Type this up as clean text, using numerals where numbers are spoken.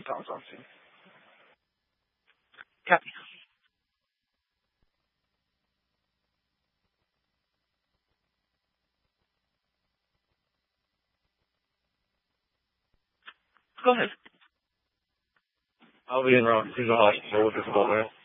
sometimes I think. Copy. Go ahead. I'll be in wrong. He's a hospital with his mother.